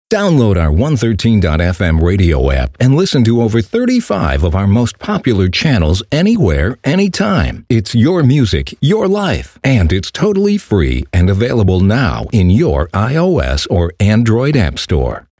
Download our 113.fm radio app and listen to over 35 of our most popular channels anywhere, anytime. It's your music, your life, and it's totally free and available now in your iOS or Android app store.